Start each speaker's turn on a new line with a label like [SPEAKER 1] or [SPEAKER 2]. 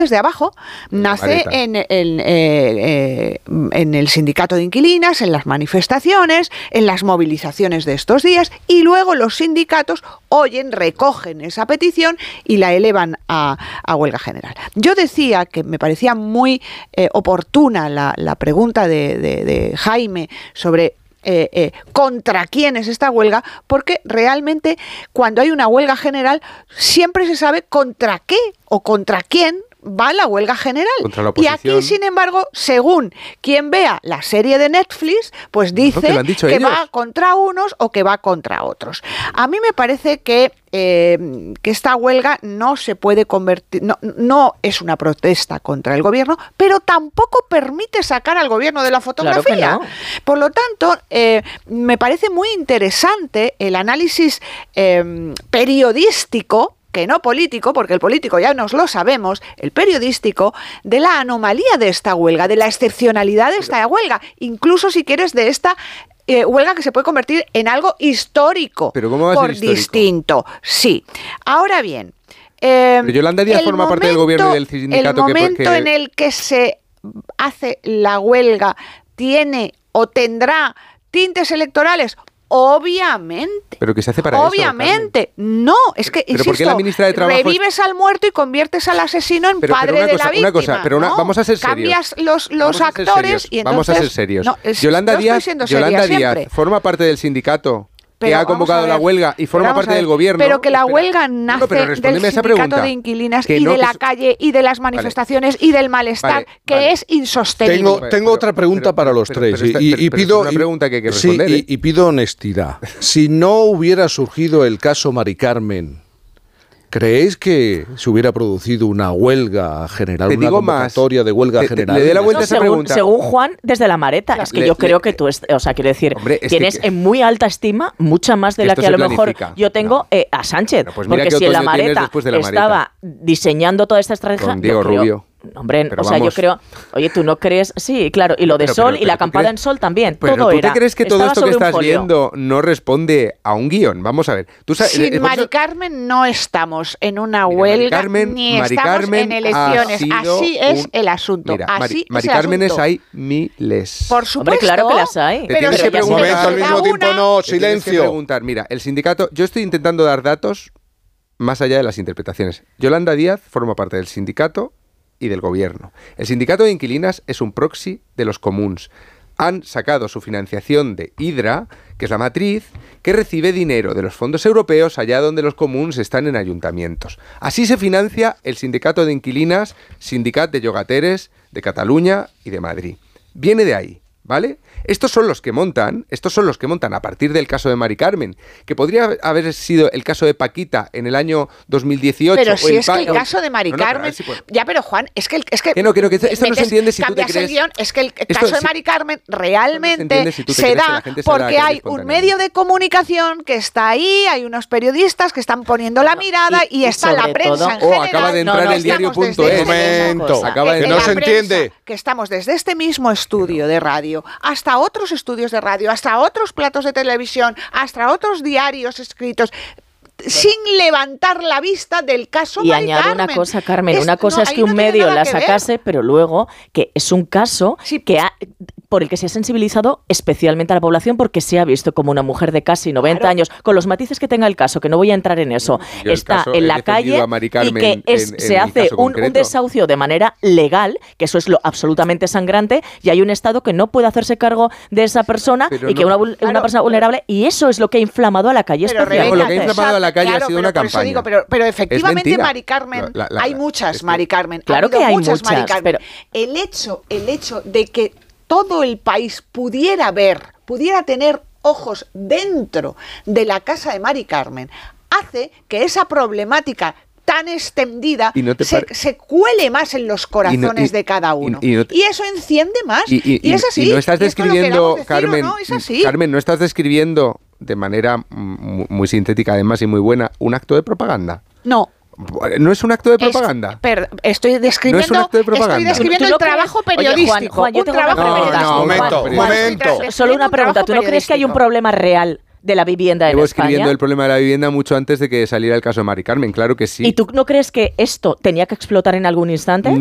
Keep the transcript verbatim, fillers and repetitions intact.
[SPEAKER 1] desde abajo, nace en, en, eh, eh, en el sindicato de inquilinas, en las manifestaciones, en las movilizaciones de estos días, y luego los sindicatos oyen, recogen esa petición y la elevan a, a huelga general. Yo decía que me parecía muy eh, oportuna la, la pregunta de, de, de Jaime sobre Eh, eh, contra quién es esta huelga, porque realmente cuando hay una huelga general siempre se sabe contra qué o contra quién va la huelga general.
[SPEAKER 2] Contra la
[SPEAKER 1] y aquí, sin embargo, según quien vea la serie de Netflix, pues dice
[SPEAKER 2] no, que,
[SPEAKER 1] que
[SPEAKER 2] ellos.
[SPEAKER 1] va contra unos o que va contra otros. A mí me parece que Eh, que esta huelga no se puede convertir, no, no es una protesta contra el gobierno, pero tampoco permite sacar al gobierno de la fotografía.
[SPEAKER 3] Claro que no.
[SPEAKER 1] Por lo tanto, eh, me parece muy interesante el análisis eh, periodístico, que no político, porque el político ya nos lo sabemos, el periodístico, de la anomalía de esta huelga, de la excepcionalidad de esta huelga, incluso si quieres de esta Eh, huelga que se puede convertir en algo histórico.
[SPEAKER 2] ¿Pero cómo va a
[SPEAKER 1] por
[SPEAKER 2] ser histórico?
[SPEAKER 1] distinto. Sí. Ahora bien, eh,
[SPEAKER 2] pero Yolanda Díaz forma
[SPEAKER 1] momento,
[SPEAKER 2] parte del gobierno y del sindicato.
[SPEAKER 1] El momento
[SPEAKER 2] que, que...
[SPEAKER 1] en el que se hace la huelga tiene o tendrá tintes electorales. Obviamente.
[SPEAKER 2] Pero que se hace para
[SPEAKER 1] Obviamente.
[SPEAKER 2] eso. Obviamente.
[SPEAKER 1] No, es que,
[SPEAKER 2] pero
[SPEAKER 1] insisto,
[SPEAKER 2] la ministra de Trabajo
[SPEAKER 1] revives al muerto y conviertes al asesino en
[SPEAKER 2] pero,
[SPEAKER 1] padre
[SPEAKER 2] pero
[SPEAKER 1] de
[SPEAKER 2] cosa,
[SPEAKER 1] la víctima.
[SPEAKER 2] Una cosa, pero una,
[SPEAKER 1] ¿no?
[SPEAKER 2] vamos a ser serios.
[SPEAKER 1] Cambias los, los
[SPEAKER 2] vamos
[SPEAKER 1] actores y entonces...
[SPEAKER 2] Vamos a ser serios.
[SPEAKER 1] No, es,
[SPEAKER 2] Yolanda
[SPEAKER 1] no
[SPEAKER 2] Díaz, Yolanda Díaz forma parte del sindicato que
[SPEAKER 1] pero
[SPEAKER 2] ha convocado la huelga y forma parte del gobierno.
[SPEAKER 1] Pero que la
[SPEAKER 2] Espera.
[SPEAKER 1] huelga nace
[SPEAKER 2] no, pero
[SPEAKER 1] del
[SPEAKER 2] esa
[SPEAKER 1] sindicato
[SPEAKER 2] pregunta,
[SPEAKER 1] de inquilinas
[SPEAKER 2] que
[SPEAKER 1] y
[SPEAKER 2] no,
[SPEAKER 1] de
[SPEAKER 2] que
[SPEAKER 1] la
[SPEAKER 2] su...
[SPEAKER 1] calle y de las manifestaciones
[SPEAKER 2] vale.
[SPEAKER 1] y del malestar,
[SPEAKER 2] vale,
[SPEAKER 1] que
[SPEAKER 2] vale.
[SPEAKER 1] es insostenible.
[SPEAKER 4] Tengo,
[SPEAKER 2] Pero,
[SPEAKER 4] tengo
[SPEAKER 2] pero,
[SPEAKER 4] otra pregunta
[SPEAKER 2] pero,
[SPEAKER 4] para los
[SPEAKER 2] pero,
[SPEAKER 4] tres
[SPEAKER 2] pero, pero,
[SPEAKER 4] y,
[SPEAKER 2] pero,
[SPEAKER 4] y
[SPEAKER 2] pero
[SPEAKER 4] pido
[SPEAKER 2] es una pregunta que hay que responder.
[SPEAKER 4] Sí,
[SPEAKER 2] ¿eh?
[SPEAKER 4] y, y pido honestidad. Si no hubiera surgido el caso Mari Carmen, ¿creéis que se hubiera producido una huelga general,
[SPEAKER 2] te
[SPEAKER 4] una
[SPEAKER 2] digo
[SPEAKER 4] convocatoria
[SPEAKER 2] más,
[SPEAKER 4] de huelga
[SPEAKER 2] te,
[SPEAKER 4] general?
[SPEAKER 2] Te, le dé la vuelta
[SPEAKER 3] no,
[SPEAKER 2] a esa
[SPEAKER 3] según,
[SPEAKER 2] pregunta.
[SPEAKER 3] según Juan, desde la Mareta. Es que
[SPEAKER 2] le,
[SPEAKER 3] yo creo
[SPEAKER 2] le,
[SPEAKER 3] que tú, es, o sea, quiero decir,
[SPEAKER 2] hombre,
[SPEAKER 3] tienes
[SPEAKER 2] que,
[SPEAKER 3] en muy alta estima, mucha más de la que a lo
[SPEAKER 2] planifica.
[SPEAKER 3] mejor yo tengo no. eh, a Sánchez.
[SPEAKER 2] Bueno, pues
[SPEAKER 3] porque si en la Mareta
[SPEAKER 2] de la
[SPEAKER 3] estaba diseñando toda esta estrategia,
[SPEAKER 2] con Diego
[SPEAKER 3] yo creo,
[SPEAKER 2] Rubio.
[SPEAKER 3] Hombre,
[SPEAKER 2] pero
[SPEAKER 3] o sea,
[SPEAKER 2] vamos.
[SPEAKER 3] yo creo... Oye, ¿tú no crees? Sí, claro, y lo de
[SPEAKER 2] pero,
[SPEAKER 3] Sol
[SPEAKER 2] pero,
[SPEAKER 3] y la
[SPEAKER 2] pero,
[SPEAKER 3] acampada
[SPEAKER 2] crees,
[SPEAKER 3] en Sol también,
[SPEAKER 2] pero
[SPEAKER 3] todo
[SPEAKER 2] ¿tú
[SPEAKER 3] era.
[SPEAKER 2] te crees que todo
[SPEAKER 3] Estaba
[SPEAKER 2] esto que estás
[SPEAKER 3] folio.
[SPEAKER 2] viendo no responde a un guión? Vamos a ver. ¿Tú sabes,
[SPEAKER 1] Sin
[SPEAKER 2] eh,
[SPEAKER 1] Mari Carmen no estamos en una
[SPEAKER 2] mira,
[SPEAKER 1] huelga
[SPEAKER 2] Mari Carmen,
[SPEAKER 1] ni
[SPEAKER 2] Mari
[SPEAKER 1] estamos
[SPEAKER 2] Carmen
[SPEAKER 1] en elecciones. Así es
[SPEAKER 2] un...
[SPEAKER 1] el asunto.
[SPEAKER 2] Mira,
[SPEAKER 1] Así
[SPEAKER 2] Mari, Mari
[SPEAKER 1] es el
[SPEAKER 2] Cármenes
[SPEAKER 1] asunto.
[SPEAKER 2] hay miles.
[SPEAKER 1] Por supuesto.
[SPEAKER 3] Hombre, claro que las hay.
[SPEAKER 2] Te
[SPEAKER 1] Pero
[SPEAKER 2] tienes
[SPEAKER 1] si
[SPEAKER 2] que
[SPEAKER 1] ya se
[SPEAKER 2] preguntar
[SPEAKER 1] te
[SPEAKER 4] al mismo
[SPEAKER 1] da
[SPEAKER 4] tiempo
[SPEAKER 1] una,
[SPEAKER 4] no,
[SPEAKER 2] Te tienes que
[SPEAKER 4] silencio.
[SPEAKER 2] preguntar, mira, el sindicato, yo estoy intentando dar datos más allá de las interpretaciones. Yolanda Díaz forma parte del sindicato y del gobierno. El sindicato de inquilinas es un proxy de los comuns. Han sacado su financiación de Hidra, que es la matriz, que recibe dinero de los fondos europeos allá donde los comuns están en ayuntamientos. Así se financia el sindicato de inquilinas, Sindicat de Llogateres de Cataluña y de Madrid. Viene de ahí, ¿vale? Estos son los que montan, estos son los que montan a partir del caso de Mari Carmen, que podría haber sido el caso de Paquita en el año dos mil dieciocho.
[SPEAKER 1] Pero
[SPEAKER 2] o
[SPEAKER 1] si
[SPEAKER 2] el
[SPEAKER 1] es que el
[SPEAKER 2] pa-
[SPEAKER 1] caso de Mari
[SPEAKER 2] no, no, pero a
[SPEAKER 1] Carmen...
[SPEAKER 2] ver si puedo.
[SPEAKER 1] Ya, pero Juan, es que... Es que,
[SPEAKER 2] Que no, creo que esto no se entiende si tú te
[SPEAKER 1] cambias
[SPEAKER 2] crees...
[SPEAKER 1] el guión, es que el
[SPEAKER 2] Esto
[SPEAKER 1] caso de
[SPEAKER 2] sí-
[SPEAKER 1] Mari Carmen
[SPEAKER 2] Esto no se
[SPEAKER 1] realmente
[SPEAKER 2] entiende si tú te
[SPEAKER 1] se
[SPEAKER 2] crees que
[SPEAKER 1] da
[SPEAKER 2] la gente se da a
[SPEAKER 1] porque
[SPEAKER 2] la calle
[SPEAKER 1] hay un
[SPEAKER 2] espontáneamente.
[SPEAKER 1] medio de comunicación que está ahí, hay unos periodistas que están poniendo la mirada y,
[SPEAKER 3] y
[SPEAKER 1] está la
[SPEAKER 3] sobre
[SPEAKER 1] prensa
[SPEAKER 3] todo-
[SPEAKER 1] en
[SPEAKER 2] Oh,
[SPEAKER 1] general.
[SPEAKER 2] acaba de entrar
[SPEAKER 3] No, no,
[SPEAKER 2] el diario
[SPEAKER 1] estamos
[SPEAKER 2] punto
[SPEAKER 1] desde
[SPEAKER 2] es.
[SPEAKER 1] este-
[SPEAKER 4] Momento,
[SPEAKER 2] Acaba de
[SPEAKER 4] que no
[SPEAKER 2] entrar.
[SPEAKER 4] se
[SPEAKER 1] la prensa,
[SPEAKER 4] entiende.
[SPEAKER 1] que estamos desde este mismo estudio de radio hasta otros estudios de radio, hasta otros platos de televisión, hasta otros diarios escritos, sin levantar la vista del caso
[SPEAKER 3] Y
[SPEAKER 1] Mari
[SPEAKER 3] añado
[SPEAKER 1] Carmen.
[SPEAKER 3] una cosa, Carmen,
[SPEAKER 1] Es-
[SPEAKER 3] una cosa
[SPEAKER 1] no,
[SPEAKER 3] es
[SPEAKER 1] ahí
[SPEAKER 3] que
[SPEAKER 1] no
[SPEAKER 3] un
[SPEAKER 1] tiene
[SPEAKER 3] medio
[SPEAKER 1] nada
[SPEAKER 3] la
[SPEAKER 1] que ver.
[SPEAKER 3] sacase, pero luego que es un caso
[SPEAKER 1] Sí.
[SPEAKER 3] que ha, por el que se ha sensibilizado especialmente a la población porque se ha visto como una mujer de casi noventa
[SPEAKER 1] Claro.
[SPEAKER 3] años, con los matices que tenga el caso, que no voy a entrar en eso,
[SPEAKER 2] Yo el
[SPEAKER 3] está
[SPEAKER 2] caso
[SPEAKER 3] en
[SPEAKER 2] he
[SPEAKER 3] la
[SPEAKER 2] defendido
[SPEAKER 3] calle
[SPEAKER 2] a Mari
[SPEAKER 3] y
[SPEAKER 2] Carmen
[SPEAKER 3] que es,
[SPEAKER 2] en- en
[SPEAKER 3] se
[SPEAKER 2] el
[SPEAKER 3] hace
[SPEAKER 2] caso
[SPEAKER 3] un, un
[SPEAKER 2] concreto.
[SPEAKER 3] desahucio de manera legal, que eso es lo absolutamente sangrante, y hay un Estado que no puede hacerse cargo de esa persona
[SPEAKER 2] Pero
[SPEAKER 3] y que
[SPEAKER 2] no-
[SPEAKER 3] una, vul-
[SPEAKER 1] Claro,
[SPEAKER 3] una persona
[SPEAKER 1] pero-
[SPEAKER 3] vulnerable, y eso es lo que ha inflamado a la calle
[SPEAKER 1] Pero,
[SPEAKER 3] especialmente.
[SPEAKER 2] Rebeca, lo que ha inflamado a la calle ha
[SPEAKER 1] claro,
[SPEAKER 2] sido
[SPEAKER 1] pero
[SPEAKER 2] una
[SPEAKER 1] por eso
[SPEAKER 2] campaña.
[SPEAKER 1] digo, pero, pero efectivamente
[SPEAKER 2] mentira.
[SPEAKER 1] Mari Carmen,
[SPEAKER 2] La- la-
[SPEAKER 1] hay
[SPEAKER 2] la-
[SPEAKER 1] muchas
[SPEAKER 2] es que-
[SPEAKER 1] Mari Carmen.
[SPEAKER 3] Claro
[SPEAKER 1] ha habido
[SPEAKER 3] que hay
[SPEAKER 1] muchas, Mari
[SPEAKER 3] muchas,
[SPEAKER 1] Carmen.
[SPEAKER 3] pero-
[SPEAKER 1] El hecho, el hecho de que todo el país pudiera ver, pudiera tener ojos dentro de la casa de Mari Carmen, hace que esa problemática tan extendida
[SPEAKER 2] ¿Y no te
[SPEAKER 1] se,
[SPEAKER 2] pare-
[SPEAKER 1] se cuele más en los corazones
[SPEAKER 2] y-
[SPEAKER 1] de cada
[SPEAKER 2] y-
[SPEAKER 1] uno.
[SPEAKER 2] y no te-
[SPEAKER 1] Y eso enciende más.
[SPEAKER 2] Y, y-
[SPEAKER 1] Y es así.
[SPEAKER 2] y no estás
[SPEAKER 1] y esto lo
[SPEAKER 2] describiendo,
[SPEAKER 1] queramos decir o
[SPEAKER 2] Carmen,
[SPEAKER 1] no, es así.
[SPEAKER 2] Carmen, no estás describiendo de manera mm, muy sintética además y muy buena un acto de propaganda.
[SPEAKER 1] No.
[SPEAKER 2] No es un acto de
[SPEAKER 1] Es-
[SPEAKER 2] propaganda.
[SPEAKER 1] per- estoy describiendo,
[SPEAKER 2] No es un acto de propaganda.
[SPEAKER 1] estoy describiendo
[SPEAKER 3] ¿Tú- tú
[SPEAKER 1] el
[SPEAKER 3] lo crees?
[SPEAKER 1] trabajo
[SPEAKER 3] Oye, Juan,
[SPEAKER 1] periodístico.
[SPEAKER 3] Juan, yo
[SPEAKER 1] un
[SPEAKER 3] tengo una
[SPEAKER 1] trabajo
[SPEAKER 2] pregunta.
[SPEAKER 1] periodístico.
[SPEAKER 2] No,
[SPEAKER 4] momento,
[SPEAKER 2] Juan,
[SPEAKER 4] momento.
[SPEAKER 1] Estoy
[SPEAKER 3] Solo una
[SPEAKER 1] describiendo un
[SPEAKER 3] pregunta,
[SPEAKER 1] trabajo
[SPEAKER 3] ¿tú no crees que hay un
[SPEAKER 1] periodístico.
[SPEAKER 3] problema real de la vivienda en
[SPEAKER 2] Llevo
[SPEAKER 3] España.
[SPEAKER 2] escribiendo el problema de la vivienda mucho antes de que saliera el caso de Mari Carmen, claro que sí.
[SPEAKER 3] ¿Y tú no crees que esto tenía que explotar en algún instante?